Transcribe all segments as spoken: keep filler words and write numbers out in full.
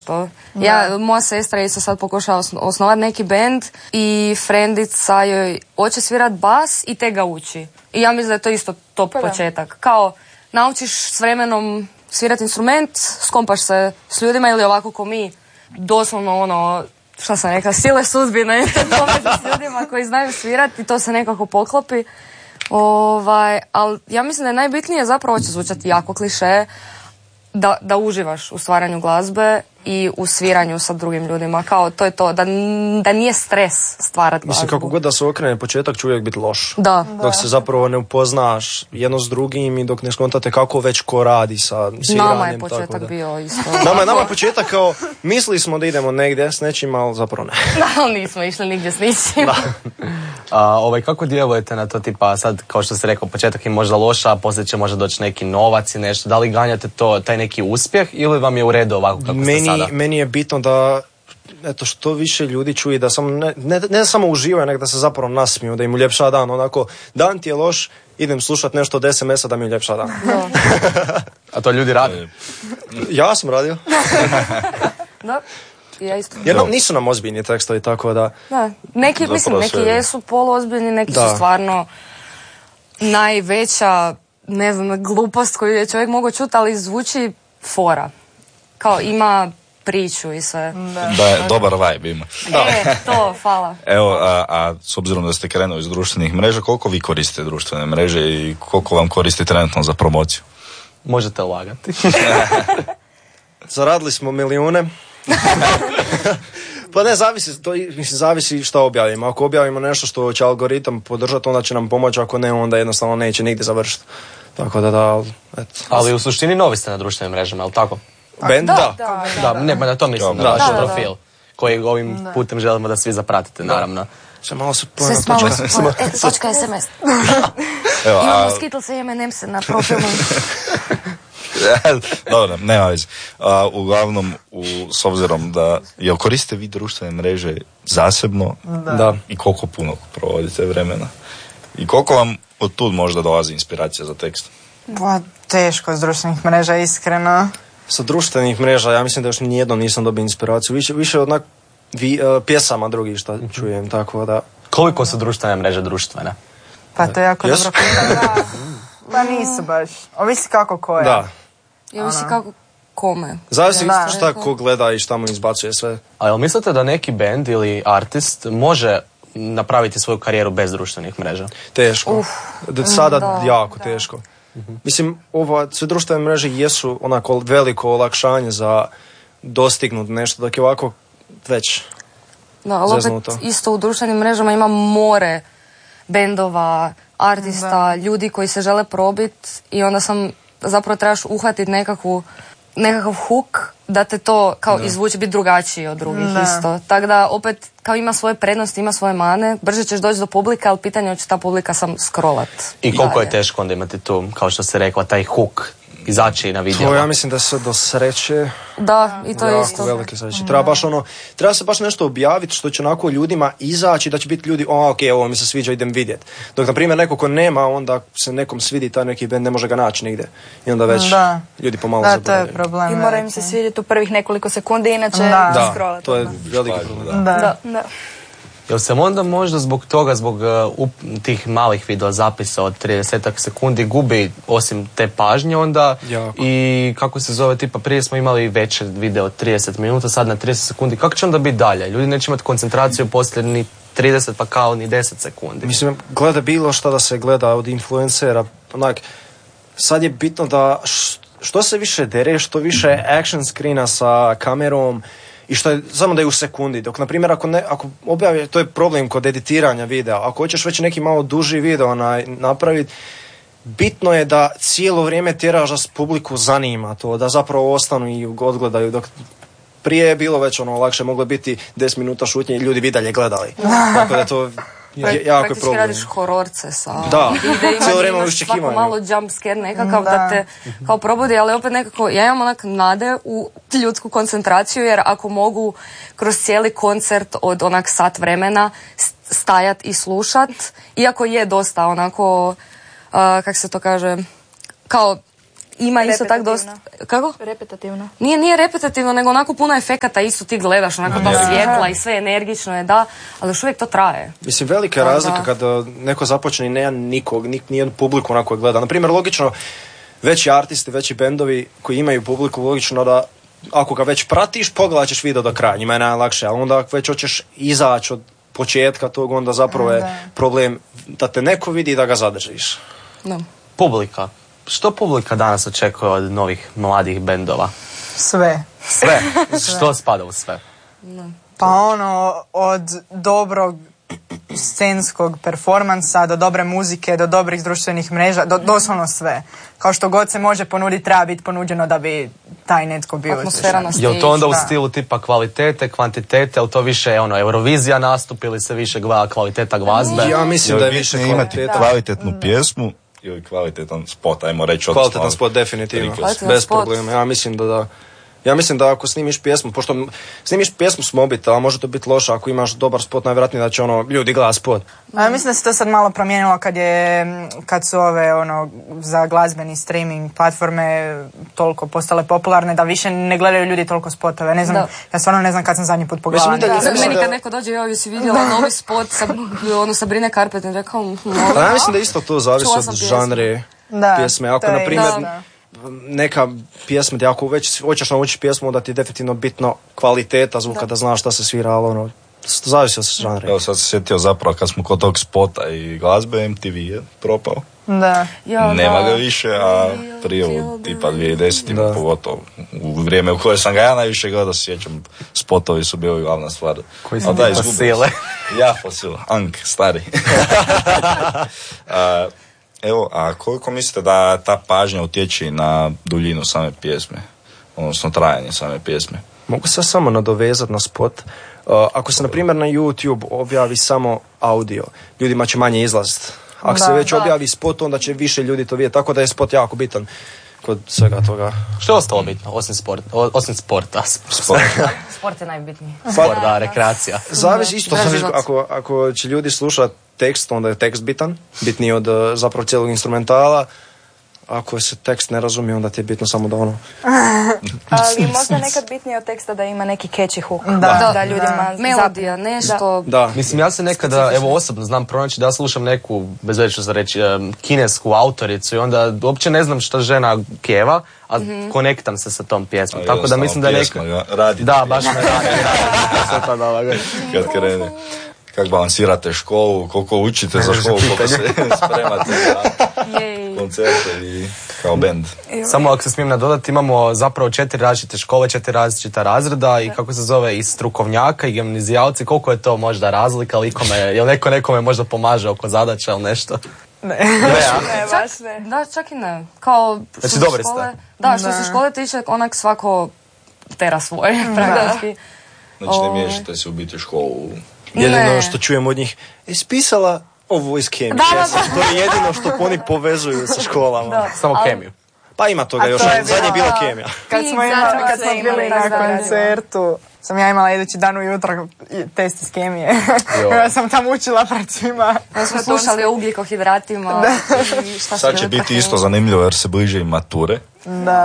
To. Ja, moja sestra isto sad pokušava osnovati neki bend i frendica joj hoće svirat bas i te ga uči. I ja mislim da je to isto top pa početak. Kao, naučiš s vremenom svirati instrument, skompaš se s ljudima ili ovako ko mi, doslovno ono, šta sam rekla, sile sudbine, s ljudima koji znaju svirati i to se nekako poklopi. Ovaj, ali ja mislim da je najbitnije, zapravo će zvučati jako kliše, da, da uživaš u stvaranju glazbe i u sviranju sa drugim ljudima. Kao to je to, da, da nije stres stvarati glazbu. Mislim, kako god da se okrene početak će uvijek biti loš. Da. Dok se zapravo ne upoznaš jedno s drugim i dok ne skontate kako već ko radi sa sviranjem. Nama je početak da. bio isto. Nama je nama je početak kao, mislili smo da idemo negdje s nečim, ali zapravo ne. Da, ali nismo išli nigdje s ničim. A, ovaj, kako djelujete na to, tipa sad, kao što ste rekao, početak je možda loša, a poslije će možda doći neki novac i nešto. Da li ganjate to, taj neki uspjeh ili vam je u redu ovako kako meni, ste sada? Meni je bitno da eto, što više ljudi čuje, da samo ne, ne, ne samo uživaju, nego da se zapravo nasmiju, da im uljepša dan. Onako, dan ti je loš, idem slušat nešto od es em esa da mi uljepša dan. No. A to ljudi rade? Ja sam radio. Da. Ja isto. Jer nam, nisu nam ozbiljni tekstovi, tako da... Da. Neki, mislim, neki jesu poluozbiljni, neki da. su stvarno najveća, ne znam, glupost koju je čovjek mogao čuti, ali zvuči fora. Kao ima priču i sve. Da, da je dobar vibe ima. E, to, hvala. Evo, a, a s obzirom da ste krenuli iz društvenih mreža, koliko vi koristite društvene mreže i koliko vam koristi trenutno za promociju? Možete lagati. Zaradili smo milijune. Pa ne, zavisi, to, mislim, zavisi šta objavimo. Ako objavimo nešto što će algoritam podržati, onda će nam pomoći, ako ne, onda jednostavno neće nigdje završiti. Tako da, da, eto. Ali u suštini novi ste na društvenim mrežama, je li tako? Band, da. Da, da, da, da, ne, ma na to mislim, da, na vaš da, da, profil, koji ovim da. putem želimo da svi zapratite, naravno. Sve malo se Sve pojena smalo točka. se, točka es em es. Evo, a... Imamo Skittles i em and em's na profilu. Dobro, nema veze. Uglavnom, u, s obzirom da, jel koristite vi društvene mreže zasebno? Da. da. I koliko puno provodite vremena? I koliko vam od tud možda dolazi inspiracija za tekst? Pa, teško s društvenih mreža, iskreno. Sa društvenih mreža, ja mislim da još nijednom nisam dobio inspiraciju. Više, više od onak vi, uh, pjesama drugih što čujem, tako da... Koliko su društvene mreže društvene? Pa to je jako yes. dobro pitanje. Pa nisu baš. Ovisi kako ko je. Da. I ovisi kako kome. Zavisi da. šta ko gleda i šta mu izbacuje sve. A jel mislite da neki band ili artist može napraviti svoju karijeru bez društvenih mreža? Teško. Uf, Sada da, jako da. teško. Uh-huh. Mislim, ova, sve društvene mreže jesu onako veliko olakšanje za dostignut nešto, dok je ovako već Da, ali opet zeznuto. isto u društvenim mrežama ima more bendova, artista, da. ljudi koji se žele probiti i onda sam zapravo trebaš uhvatiti nekakvu nekakav hook da te to kao da. izvuče, biti drugačiji od drugih da. isto. Tako da opet kao ima svoje prednosti, ima svoje mane, brže ćeš doći do publike, ali pitanje je će ta publika sam scrollat. I koliko dalje. je teško onda imati tu, kao što se rekla, taj hook, izaći na video. To ja mislim da se do sreće. Da, i to je isto. Velike sreće. Treba baš ono, treba se baš nešto objaviti što će onako ljudima izaći, da će biti ljudi, o, ok, ovo mi se sviđa, idem vidjeti. Dok, na primjer, neko ko nema, onda se nekom svidi taj neki band, ne može ga naći nigdje. I onda već da. ljudi pomalo da, zaboravljaju. to je problem. I mora im se svidjeti u prvih nekoliko sekundi, inače da. scrollati. To je veliki problem. Da. Da, da. Jel se onda možda zbog toga, zbog uh, tih malih video zapisa od tridesetak sekundi gubi osim te pažnje onda jako. I kako se zove, tipa prije smo imali veće video od trideset minuta, sad na trideset sekundi, kako će onda biti dalje? Ljudi neće imati koncentraciju poslije ni trideset pa kao ni deset sekundi. Mislim, gleda bilo šta da se gleda od influencera, onak, sad je bitno da što se više dere, što više action screena sa kamerom, i što je, samo da je u sekundi. Dok, na primjer, ako, ne, ako objavi, to je problem kod editiranja videa. Ako hoćeš već neki malo duži video na, napraviti, bitno je da cijelo vrijeme tjeraš da publiku zanima to, da zapravo ostanu i odgledaju. Dok prije je bilo već ono lakše, moglo biti deset minuta šutnje i ljudi bi dalje gledali. Tako da to je jako je problem. Radiš hororce sa da, cijelo vrijeme imaš iščekivanje. svako malo jump scare nekakav da. Da. da te kao probudi, ali opet nekako ja imam onak nade u ljudsku koncentraciju, jer ako mogu kroz cijeli koncert od onak sat vremena stajat i slušat, iako je dosta onako uh, kak se to kaže, kao ima isto tak dosta... Kako? Repetitivno. Nije, nije repetitivno, nego onako puno efekata isto ti gledaš, onako ta svjetla i sve energično je, da, ali još uvijek to traje. Mislim, velika je razlika kada neko započne i nema nikog, nik, nijednu publiku onako gleda. Naprimjer, logično, veći artisti, veći bendovi koji imaju publiku, logično da ako ga već pratiš, pogledat ćeš video do kraja, njima je najlakše, ali onda ako već hoćeš izaći od početka tog, onda zapravo je problem da te neko vidi i da ga zadržiš. No. Publika. Što publika danas očekuje od novih mladih bendova? Sve. Sve. Što spada u sve? No. Pa ono, od dobrog scenskog performansa do dobre muzike, do dobrih društvenih mreža, do, doslovno sve. Kao što god se može ponuditi, treba biti ponuđeno da bi taj netko bio Atmosfera na uspješan. Je li to onda u Da. stilu tipa kvalitete, kvantitete, ili to više ono, Eurovizija nastup ili se više gleda kvaliteta glazbe? Ja mislim da je više bitnije imati kvaliteta. kvalitetnu pjesmu ili kvalitetan spot, ajmo reći. Kvalitetan spot, definitivno. Kvalitetan Bez spot. problema. Ja mislim da da. Ja mislim da ako snimiš pjesmu, pošto snimiš pjesmu s mobitela, može to biti loše, ako imaš dobar spot, najvjerojatnije da će ono, ljudi gleda spot. A ja mislim da se to sad malo promijenilo kad je, kad su ove ono za glazbeni streaming platforme toliko postale popularne da više ne gledaju ljudi toliko spotove. Ne znam, Da. ja stvarno ne znam kad sam zadnji put pogledala. Mislim, Da, Ja sad mislim meni da- kad neko dođe, joj, si vidjela novi spot sa, ono, Sabrine Carpenter, rekao, hm, A ja mislim da isto to zavisi Čula od sam žanre Da, pjesme. Ako, to je na primjer, isto, da. neka pjesma, ti ako već hoćeš naučiti pjesmu, onda ti je definitivno bitno kvaliteta zvuka, da znaš šta se svira, ali ono, zavisi od žanre. Evo sad se sjetio zapravo kad smo kod tog spota i glazbe, M T V je propao. Da. ja, Nema da. ga više, a prije u tipa dvije tisuće desete Da. pogotovo u vrijeme u koje sam ga ja najviše gledao, sjećam, spotovi su bili glavna stvar. Koji su Ali da, tipa izgubili sile. su. Ja fosil, Ank, stari. a, evo, a koliko mislite da ta pažnja utječe i na duljinu same pjesme? Odnosno trajanje same pjesme? Mogu se samo nadovezat na spot. Uh, ako se, na primjer, na YouTube objavi samo audio, ljudima će manje izlaziti. Ako Da. se već Da. objavi spot, onda će više ljudi to vidjeti, tako da je spot jako bitan kod svega toga. Što je ostalo bitno, osim, sport, o- osim sporta? Sport. Sport je najbitniji. Sport, da, rekreacija. Zavisi isto, Da, zavisi život. ako, ako će ljudi slušati tekst, onda je tekst bitan, bitniji od uh, zapravo cijelog instrumentala. Ako se tekst ne razumije, onda ti je bitno samo da ono... Ali možda nekad bitnije od teksta da ima neki catchy hook. Da. da, Da. ljudima Melodija, nešto... Da. Mislim, ja se nekada, evo osobno znam pronaći da ja slušam neku, bez veze ću se reći, em, kinesku autoricu i onda uopće ne znam šta žena pjeva, a konektam se sa tom pjesmom. A Tako da jednostavno mislim da je pjesma neka... ga radi. Da, baš me radi. Sve to da, da. Kad krene. Kako balansirate školu, koliko učite za školu, koliko se spremate za Jej. koncerte i kao bend. Samo ako se smijem nadodati, imamo zapravo četiri različite škole, četiri različita razreda i kako se zove i strukovnjaka i gimnazijalci, koliko je to možda razlika, ali ikome, jel neko nekome možda pomaže oko zadaća ili nešto? Ne. Ne, baš ne. Da, čak i ne. Kao, što Znači, se dobri škole, ste. da, što Da. se škole tiče, onak svako tera svoje, praktički. Znači ne O. miješate se u biti u školu. Jedino Ne. što čujem od njih, je spisala ovo iz kemije. Da, da, da. To je jedino što oni povezuju sa školama. Da. Samo Ali- kemiju. Pa ima toga A još, to je zadnje je bilo- bila kemija. Kad smo, I imali, zapravo kad sve smo imali bili tako na da koncertu, sam ja imala idući dan ujutro i- test iz kemije. Ja sam tam učila pred svima. Da smo slušali o ugljikohidratima i šta Sad se će ne biti trafi. isto zanimljivo jer se bliže i mature. Da.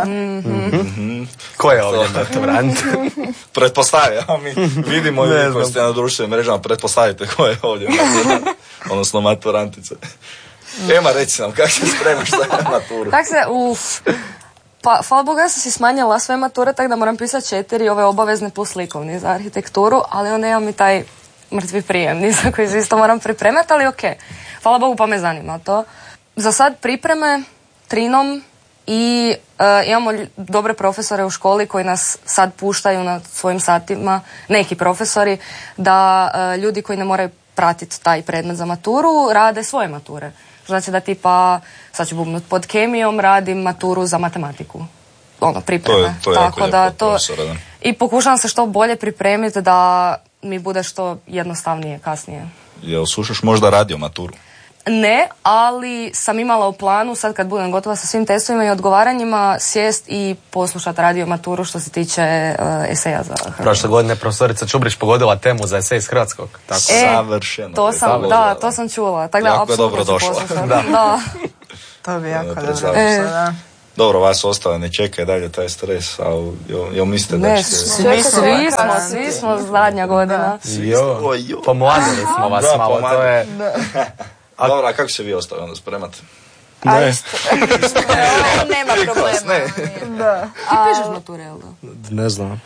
Ko je ovdje maturant? Pretpostavljam, mi vidimo i Ne vi koji znam. ste na društvenim mrežama, pretpostavite ko je ovdje maturant, odnosno maturantice. Ema, reci nam, kako se spremaš za maturu? Kak se, uf, pa hvala Bogu ja sam si smanjila sve mature, tako da moram pisati četiri ove obavezne plus likovni za arhitekturu, ali onda imam i taj mrtvi prijemni za koji se isto moram pripremati, ali ok. Hvala Bogu pa me zanima to. Za sad pripreme trinom i e, imamo lj- dobre profesore u školi koji nas sad puštaju na svojim satima, neki profesori, da e, ljudi koji ne moraju pratiti taj predmet za maturu rade svoje mature. Znači da tipa, sad ću bubnut pod kemijom, radim maturu za matematiku. Ono, pripreme. To je- to je jako lijepo od profesora, da. I pokušavam se što bolje pripremiti da mi bude što jednostavnije kasnije. Jel slušaš možda radio maturu? Ne, ali sam imala u planu, sad kad budem gotova sa svim testovima i odgovaranjima, sjest i poslušati radio maturu što se tiče uh, eseja za Hrvatsku. Prošle godine profesorica Čubrić pogodila temu za esej iz hrvatskog. Tako. E, Savršeno. To sam, Savršeno. da, to sam čula. Tako da, Jako je apsolutno dobro ću došla. poslušati. Da. Da. To bi jako Ne, dobro predstavljam se. došlo, da. Dobro, vas ostale ne čeka dalje taj stres, ali jel, jel mislite da Ne, ćete... svi, svi smo, svi smo zadnja godina. Jo, jo. Pomladili smo vas Da, malo, to pomladili. je... A... Dobro, a kako se vi ostali onda spremate? A isto. Nema problema. Da. Ti pišeš mature, jel da? Ne znam.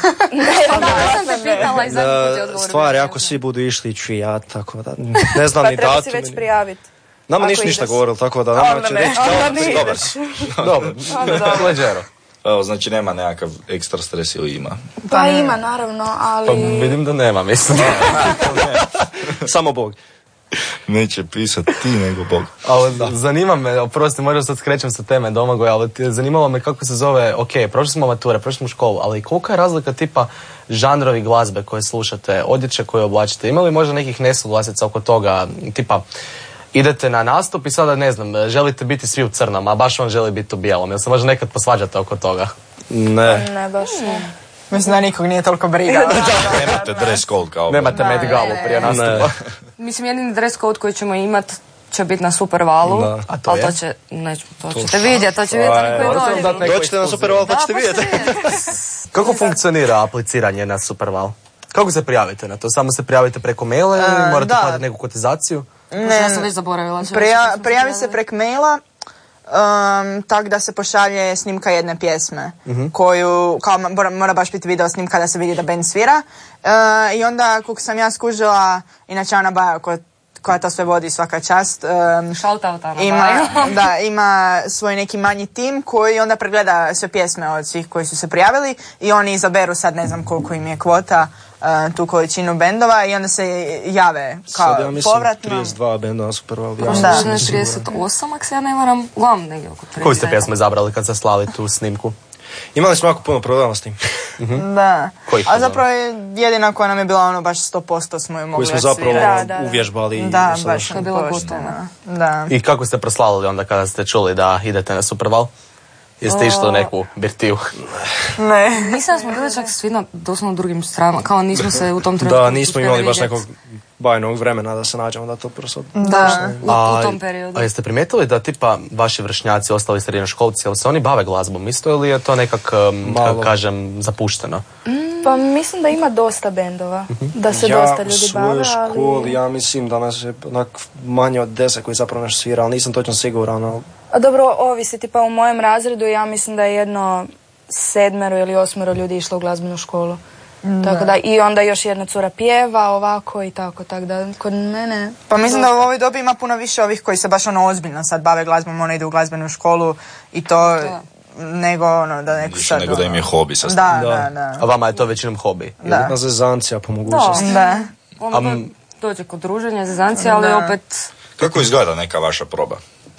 Ja sam te pitala i zadnji put je odgovor. Stvari, ako svi budu išli, ću i ja, tako da ne znam Pa ni treba datum. si već prijaviti. Nama Ako ništa ništa ideš. govorili, tako da nama Onda će ne, reći onda nije. Dobar. Dobro, leđero. Evo, znači nema nekakav ekstra stres ili ima? Pa ima, naravno, ali... Pa vidim da nema, mislim. samo Bog. Neće pisati ti nego Bog. Ali zanima me, oprosti, možda sad skrećem sa teme Domagoja, ali ti- zanimalo me kako se zove, ok, prošli smo mature, prošli smo školu, ali kolika je razlika tipa žanrovi glazbe koje slušate, odjeće koje oblačite, ima li možda nekih nesuglasica oko toga, tipa idete na nastup i sada ne znam, želite biti svi u crnom, a baš on želi biti u bijelom, jel se možda nekad posvađate oko toga? Ne. Ne, baš ne. Mislim da nikog nije toliko briga. Nemate dress code kao... Nemate Met Galu prije nastupa. Mislim, jedini dress code koji ćemo imat će biti na Supervalu, Da. A to ali je? to će, neću, to ćete vidjeti, to će vidjeti oni koji Možete nam dati dođu. neko Dođite na ekskluziv. Superval pa Da, ćete pa ćete vidjeti. vidjeti. Kako funkcionira apliciranje na Superval? Kako se prijavite na to? Samo se prijavite preko maila ili E, morate da. platiti neku kotizaciju? Ja sam već zaboravila. Prija, prijavi se prek maila, um, tak da se pošalje snimka jedne pjesme, koju, kao mora, mora baš biti video snimka da se vidi da band svira. Uh, I onda, kako sam ja skužila, inače Ana Baja, koja, koja to sve vodi svaka čast, um, Shout out, Ana ima, Baja. da, ima svoj neki manji tim koji onda pregleda sve pjesme od svih koji su se prijavili i oni izaberu sad ne znam koliko im je kvota, uh, tu količinu bendova i onda se jave kao Sad ja mislim povratno. trideset dva benda na Superval. Ja Da. mislim Da. da su- trideset osam, ako se ja ne varam, uglavnom negdje oko trideset. Koju ste pjesmu izabrali kad ste slali tu snimku? Imali smo jako puno problema s tim. Da, Kojih a problema? zapravo je jedina koja nam je bila ono baš sto posto smo ju mogli Koji smo zapravo odsvirati. Da, da, da. uvježbali. Da, i baš sad- To je bilo pošteno. Da. I kako ste proslavili onda kada ste čuli da idete na Superval? Jeste išli u neku birtiju? Ne. Mislim da smo bili čak svi na doslovno drugim stranama, kao nismo se u tom trenutku Da, nismo uspjeli imali baš vidjeti. nekog bajnog vremena da se nađemo da to prosto... Da. U, u tom periodu. A jeste primijetili da tipa vaši vršnjaci, ostali srednjoškolci, jel se oni bave glazbom isto ili je to nekak, um, Malo. kako kažem, zapušteno? Pa mislim da ima dosta bendova, da se ja dosta u ljudi svojoj bave, školi, ali... ja mislim da nas je onak manje od deset koji zapravo nešto svira, ali nisam točno siguran, ali... A dobro, ovisi, tipa u mojem razredu ja mislim da je jedno sedmero ili osmero ljudi išlo u glazbenu školu. Tako da, i onda još jedna cura pjeva ovako i tako, tako da kod mene... Pa mislim da u ovoj dobi ima puno više ovih koji se baš ono ozbiljno sad bave glazbom, ono idu u glazbenu školu i to nego ono da neko Više sad... nego da im je ono- hobi sa Da, da, da. A vama je to većinom hobi? Da. Jedna zezancija po mogućnosti. Da. Ono Am- um, dođe kod druženja, zezancija, ali Da. opet... Kako izgleda neka vaša proba?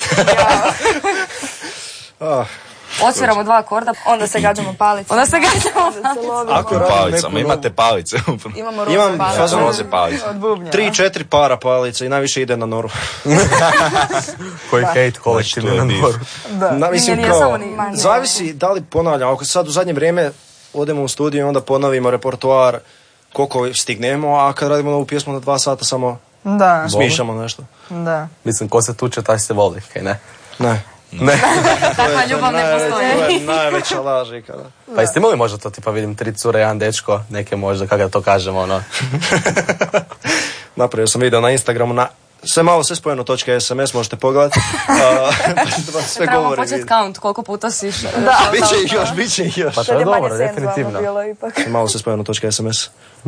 Ah, Odsviramo dva akorda, Onda se gađamo palicom. onda se gađamo. Onda se lovimo. Ako U radim palicama, neku imate palice. Imamo roze Imam palice. fazon- Roze palice. Od bubnjeva. tri, četiri para palica i najviše ide na noru. Koji hejt kolektivni Znači, to na je moru? Na, mislim, nije kao, samo ni- manje. zavisi da li ponavljam, ako sad u zadnje vrijeme odemo u studiju i onda ponovimo repertoar koliko stignemo, a kad radimo novu pjesmu na dva sata samo Da, smišljamo nešto. da. Mislim, ko se tuče, taj se voli, kaj ne? Ne. Ne. Takva ljubav ne postoji. To je najveća laž ikada. Pa jeste imali možda to, tipa vidim tri cure, jedan dečko, neke možda, kako da to kažemo, ono. Napravio sam video na Instagramu, na sve malo sve spojeno točka es em es, možete pogledati. A, pa ćete vam sve Trebamo govori. početi count koliko puta si išao. Biće ih još, biće ih još. Pa to Sad je je manje dobro, senzualno definitivno. bilo ipak. Sve malo sve spojeno točka es em es.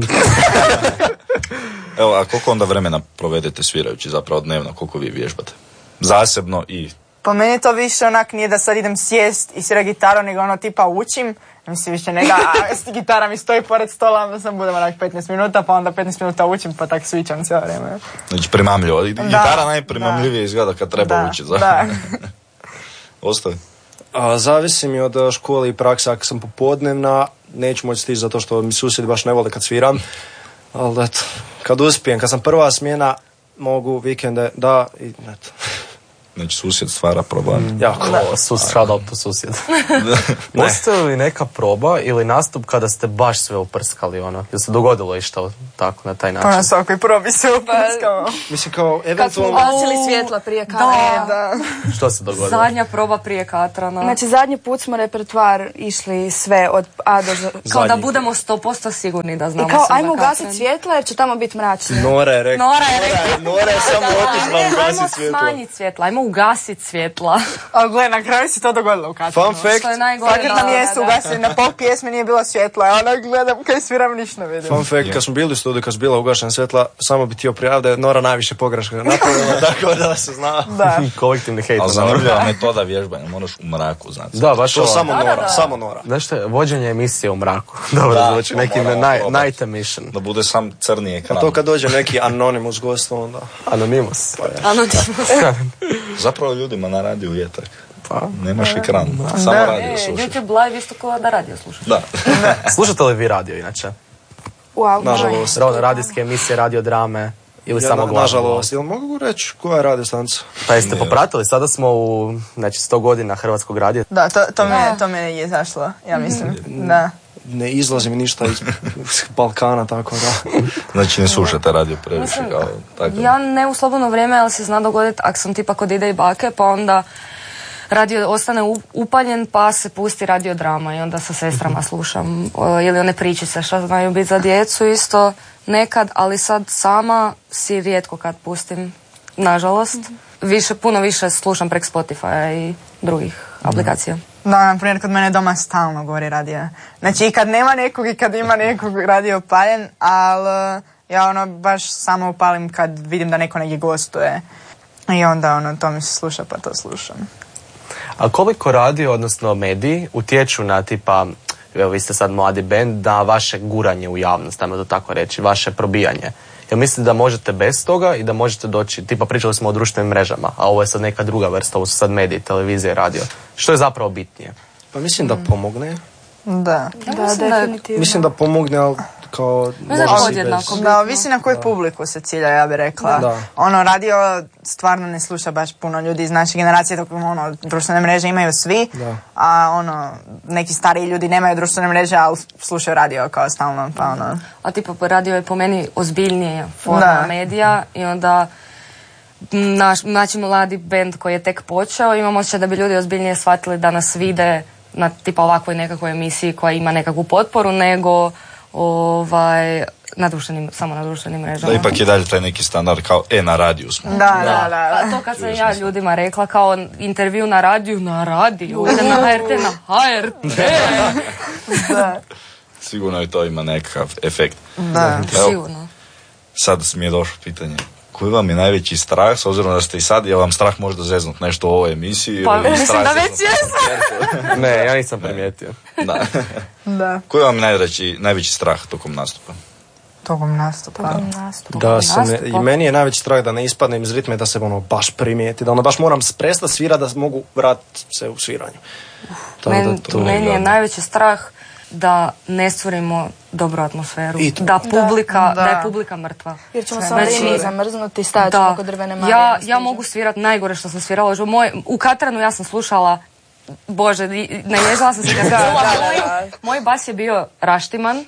Evo, a koliko onda vremena provedete svirajući zapravo dnevno, koliko vi vježbate? Zasebno i... Pa meni to više onak nije da sad idem sjest i svira gitaru, nego ono tipa učim. Mislim više nega, a gitara mi stoji pored stola, onda sam budem onak petnaest minuta, pa onda petnaest minuta učim, pa tak svičam cijelo vrijeme. Znači, primamljivo. I Gitara najprimamljivije izgleda kad treba Da, učiti. da. Ostaje. A, zavisi mi od uh, škole i prakse. Ako sam popodnevna, neću moći stići zato što mi susjedi baš ne vole kad sviram. Ali eto, kad uspijem, kad sam prva smjena, mogu vikende, da, i eto. Znači susjed stvara problem. Jako. O, sus, shout out to susjed. Postoji li neka proba ili nastup kada ste baš sve uprskali, ono? Jel se dogodilo išta tako, na taj način? Pa na svakoj probi se uprskamo. Mislim kao, Kad smo eventualno... ugasili svjetla prije Katrana. Da. Što se dogodilo? Zadnja proba prije Katrana. Znači, zadnji put smo repertoar išli sve od A do Z. Kao da Zadnji. budemo sto posto sigurni da znamo I kao, sve ajmo za ugasiti Katran. svjetla jer će tamo biti mračnije. Nora je rekla. Nora je rekla. Nora je samo otišla Ne, ajmo ugasiti svjetlo. smanjiti svjetla, ajmo ugasiti svjetla. Ali gle, na kraju se to dogodilo u Katranu. Fun fact, Što je najgore. Svakak na da, mjestu da, da. ugasili, na pol pjesme nije bilo svjetla, a ona gledam kaj sviram, ništa ne vidim. fun fact, kad smo bili u studiju, kad su bila ugašena svjetla, samo bi htio prijaviti da je Nora najviše pogreška napravila, tako da se zna. Da. Kolektivni hejt. Ali zanimljiva metoda vježbanja, moraš u mraku, znači. Da, baš To ovo. samo Da, da, Nora, da. samo Nora. Znaš što je, vođenje emisije u mraku. Dobro, Da, zvuči to neki moramo naj, probati. night emission. Da bude sam crni ekran. A to kad dođe neki anonimus gost, onda... Anonymous. Ano, Zapravo ljudima na radiju je tak. Pa. Nemaš ekran, samo radio e, slušaš. YouTube live isto kao da radio slušaš. Da. Slušate li vi radio inače? Wow, Nažalost. Ravno radijske emisije, radio drame ili Ja, samo na- glasno? nažalost, jel mogu reći koja je radio stanca? Pa jeste Nije. popratili? Sada smo u znači, sto godina Hrvatskog radija. Da, to, to, me, to me je izašlo, ja mislim. Da. Ne izlazi mi ništa iz iz Balkana, tako da... Znači ne slušate radio previše kao tako. Ja ne u slobodno vrijeme, ali se zna dogoditi ako sam tipa kod ide i bake, pa onda radio ostane u- upaljen, pa se pusti radio drama i onda sa sestrama slušam. O, ili one pričice šta znaju biti za djecu isto nekad, ali sad sama si rijetko kad pustim, nažalost. Više, puno više slušam prek Spotify i drugih aplikacija. Da, na primjer, kod mene doma stalno gori radio. Znači, i kad nema nekog i kad ima nekog radio upaljen, ali ja ono baš samo upalim kad vidim da neko negdje gostuje. I onda ono, to mi se sluša pa to slušam. A koliko radio, odnosno mediji, utječu na tipa, evo vi ste sad mladi bend, na vaše guranje u javnost, ajmo to tako reći, vaše probijanje? Jel mislite da možete bez toga i da možete doći, tipa pričali smo o društvenim mrežama, a ovo je sad neka druga vrsta, ovo su sad mediji, televizija, radio. Što je zapravo bitnije? Pa mislim da pomogne. Da. Da, mislim da je- definitivno. Mislim da pomogne, ali kao... da je može si podjednako. bez- Da, ovisi na koju publiku se cilja, ja bih rekla. Da. Ono, radio stvarno ne sluša baš puno ljudi iz naše generacije, tako ono, društvene mreže imaju svi, Da. a ono, neki stariji ljudi nemaju društvene mreže, ali slušaju radio kao stalno, pa ono... A tipa radio je po meni ozbiljnije forma Da. medija i onda m, naš, znači mladi bend koji je tek počeo, imamo osjećaj da bi ljudi ozbiljnije shvatili da nas vide na tipa ovakvoj nekakvoj emisiji koja ima nekakvu potporu nego ovaj, na društvenim, samo na društvenim mrežama. Da ipak je dalje taj neki standard kao, e, na radiju smo. Da, da, da. da. A to kad sam ja ljudima rekla kao intervju na radiju, na radiju, ide na H R T, na H R T. da. Sigurno i to ima nekakav efekt. da. Evo, Sigurno. sad mi je došlo pitanje. Koji vam je najveći strah, s obzirom da ste i sad, je vam strah možda zeznut nešto u ovoj emisiji? Pa ili mislim strah da već zeznut jesam. Ne, ja nisam primijetio. Da. Da. Koji vam je najveći, najveći strah tokom nastupa? Tokom nastupa. Da se ne, Nastupa. i meni je najveći strah da ne ispadnem iz ritme, da se ono baš primijeti, da ono baš moram prestati svirati da mogu vratiti se u sviranju. Tako Men, da to- meni je gadno. najveći strah da ne stvorimo dobru atmosferu. I to. Da, publika, Da. da. je publika mrtva. Jer ćemo se onda i mi Znači, zamrznuti i stajati Da, oko drvene Marije. ja, na ja stižu. mogu svirati najgore što sam svirala. U, moj, u Katranu ja sam slušala, bože, i- naježila sam se kad sam čula. Moj, moj bas je bio raštiman.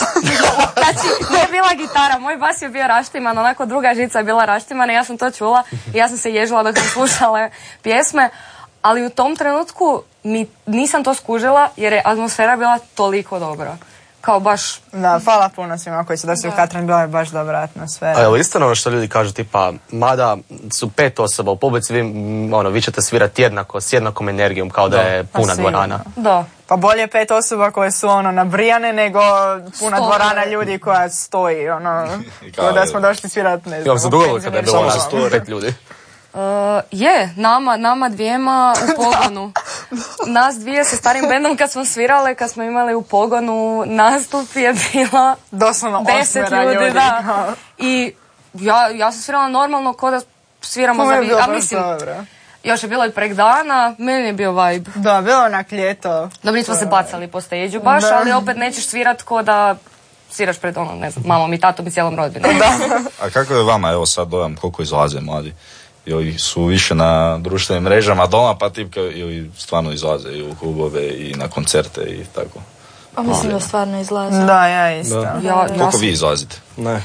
Znači, nije bila gitara, moj bas je bio raštiman, onako druga žica je bila raštimana i ja sam to čula i ja sam se ježila dok sam slušala pjesme, ali u tom trenutku mi, nisam to skužila jer je atmosfera bila toliko dobra. Kao baš, Da, hvala puno svima koji su došli u Katran, bila je baš dobra atmosfera. A je li istina ono što ljudi kažu, tipa, mada su pet osoba u publici, vi, m, ono, vi ćete svirati jednako, s jednakom energijom, kao da, je Pa puna sigurno. dvorana. da. Pa bolje pet osoba koje su ono nabrijane nego puna Sto. dvorana ljudi koja stoji, ono, Kao kao da je. smo došli svirati, ne Ja znam, vam se u dogodilo kada je bilo penzionerskom nas domu. pet ljudi. Uh, je, nama, nama dvijema u pogonu. Nas dvije sa starim bendom kad smo svirale, kad smo imali u pogonu nastup je bila Doslovno deset osmera ljudi, ljudi. da. kao. I ja, ja sam svirala normalno ko da sviramo To za je vi- bilo a baš mislim, dobro. još je bilo i prek dana, meni je bio vibe. Da, bilo onak ljeto. Dobro, nismo se bacali po stage baš, Da. ali opet nećeš svirat ko da sviraš pred ono, ne znam, mamom i tatom i cijelom rodbinom. A kako je vama, evo sad dojam, koliko izlaze mladi? ili su više na društvenim mrežama doma, pa tipka ili stvarno izlaze i u klubove i na koncerte i tako. A mislim da stvarno izlaze. Da, ja isto. Da. Ja, ja Koliko sam- vi izlazite? Ne.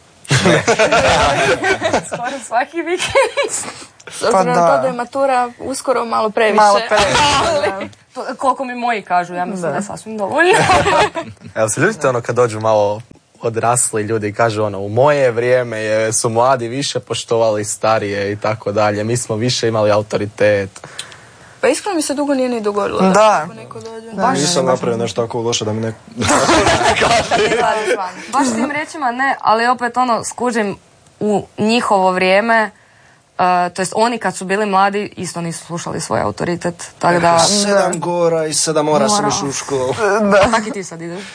skoro svaki vikend. S obzirom na da. to da je matura uskoro malo previše. Malo previše. To- Koliko mi moji kažu, ja mislim da, je sasvim dovoljno. Evo se ljudite ono kad dođu malo odrasli ljudi i kažu ono u moje vrijeme je, su mladi više poštovali starije i tako dalje. Mi smo više imali autoritet. Pa iskreno mi se dugo nije ni dogodilo. Da. tako neko dođe. Baš, Nisam napravio nešto tako loše da mi neko... baš tim riječima ne, ali opet ono, skužim u njihovo vrijeme, uh, to jest oni kad su bili mladi isto nisu slušali svoj autoritet, tako da... Sedam gora i sedam mora sam Mora. išao u školu. Tako i ti sad ideš.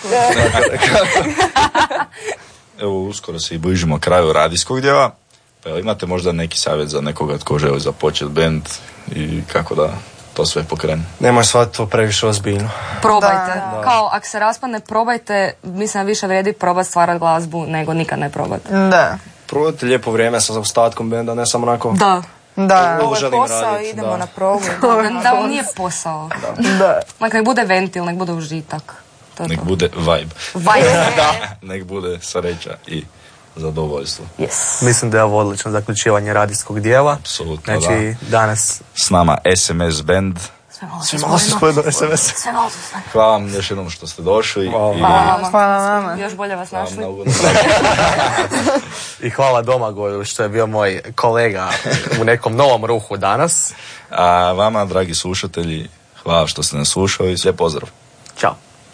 Evo, uskoro se i bližimo kraju radijskog dijela. Pa jel imate možda neki savjet za nekoga tko želi započeti band i kako da to sve pokrene? Nemoj shvatiti to previše ozbiljno. Probajte. Da. Kao, ako se raspadne, probajte. Mislim da više vredi probati stvarati glazbu nego nikad ne probati. Da. Provodite lijepo vrijeme sa ostatkom benda, ne samo onako... Da. Da. Ovo Ovo je želim posao, radit, idemo da. na probu. Da, da vam nije posao. Da. Nek nek bude ventil, nek bude užitak. To je Nek to. bude vibe. Vibe. Nek bude sreća i zadovoljstvo. Yes. Mislim da je ovo odlično zaključivanje radijskog dijela. Apsolutno, Znači danas S nama S M S Band. Sve malo Svi malo se spojeno es em es. Sve malo su sve. Hvala vam još jednom što ste došli. Hvala. I Hvala Hvala vama. Još bolje vas hvala našli. mnogo. i hvala Domagoju što je bio moj kolega u nekom novom ruhu danas. A vama, dragi slušatelji, hvala što ste nas slušali. Sve pozdrav. Ćao.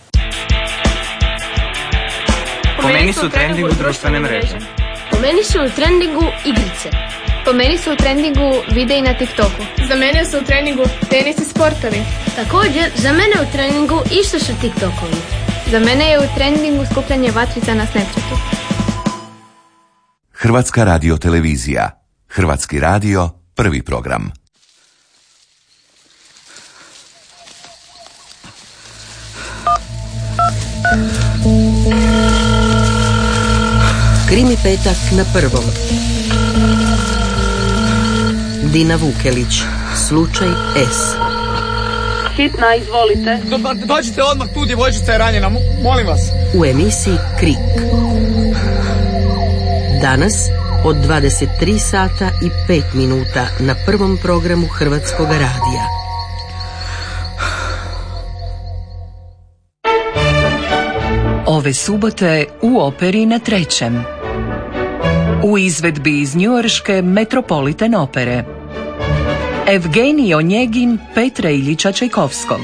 Po meni su u trendingu društvene mreže. Po meni su u trendingu igrice. Po meni su u trendingu videi na TikToku. Za mene su u treningu tenis i sportovi. Također, za mene u trendingu isto su TikTokovi. Za mene je u trendingu skupljanje vatrica na Snapchatu. Hrvatska radiotelevizija. Hrvatski radio, prvi program. Krimi petak na prvom. Dina Vukelić, slučaj S. Hitna, izvolite. Dođite odmah tu, djevojčica je ranjena, molim vas. U emisiji Krik. Danas od dvadeset tri sata i pet minuta na prvom programu Hrvatskog radija. Ove subote u operi na Trećem. U izvedbi iz njujorške Metropolitan opere. Evgenij Onjegin Petra Iljiča Čajkovskog.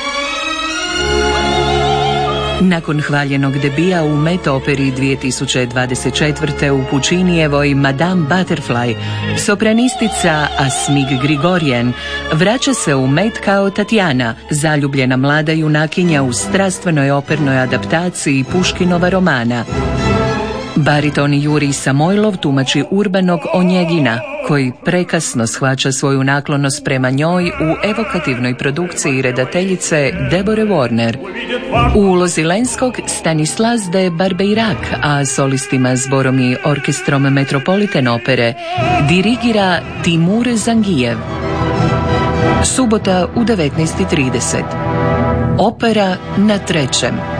Nakon hvaljenog debija u Met operi dvije tisuće dvadeset četvrte u Pučinijevoj Madame Butterfly, sopranistica Asmik Grigorjen vraća se u Met kao Tatjana, zaljubljena mlada junakinja u strastvenoj opernoj adaptaciji Puškinova romana. Bariton Jurij Samojlov tumači urbanog Onjegina, koji prekasno shvaća svoju naklonost prema njoj u evokativnoj produkciji redateljice Debore Warner. U ulozi Lenskog Stanislas de Barbeirak, a solistima zborom i orkestrom Metropolitan opere dirigira Timur Zangijev. Subota u devetnaest i trideset. Opera na Trećem.